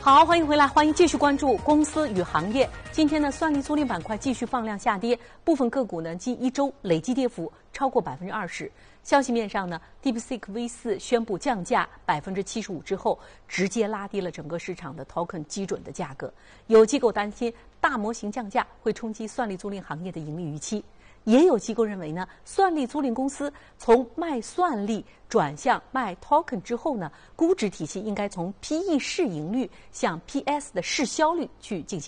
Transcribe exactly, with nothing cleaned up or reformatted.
好，欢迎回来，欢迎继续关注公司与行业。今天呢，算力租赁板块继续放量下跌，部分个股呢近一周累计跌幅超过百分之二十。消息面上呢 ，DeepSeek V 四宣布降价百分之七十五之后，直接拉低了整个市场的 Token 基准的价格。有机构担心大模型降价会冲击算力租赁行业的盈利预期。也有机构认为呢，算力租赁公司从卖算力转向卖 token 之后呢，估值体系应该从 P E 市盈率向 P S 的市销率去进行